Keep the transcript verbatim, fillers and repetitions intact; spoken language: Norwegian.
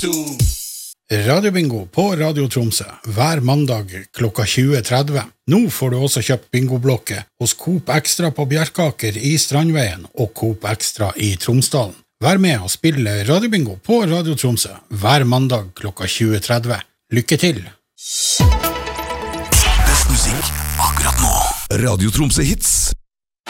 two. Radiobingo på Radio Tromsø hver mandag klokka tjue tretti. Nå får du også kjøpt bingoblokke hos Coop Extra på Bjerkaker i Strandveien og Coop Extra i Tromsdalen. Vær med og spille Radiobingo på Radio Tromsø hver mandag klokka tjue tretti. Lykke til! Best musikk akkurat nå. Radio Tromsø Hits.